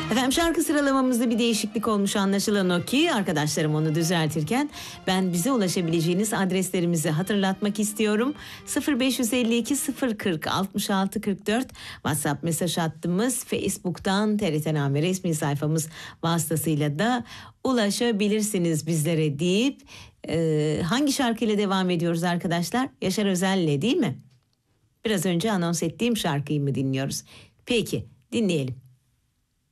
Efendim şarkı sıralamamızda bir değişiklik olmuş anlaşılan o ki arkadaşlarım onu düzeltirken ben bize ulaşabileceğiniz adreslerimizi hatırlatmak istiyorum. 0552 040 66 44 WhatsApp mesaj hattımız, Facebook'tan TRT Name resmi sayfamız vasıtasıyla da ulaşabilirsiniz bizlere deyip hangi şarkıyla devam ediyoruz arkadaşlar? Yaşar Özel'le değil mi? Biraz önce anons ettiğim şarkıyı mı dinliyoruz? Peki dinleyelim.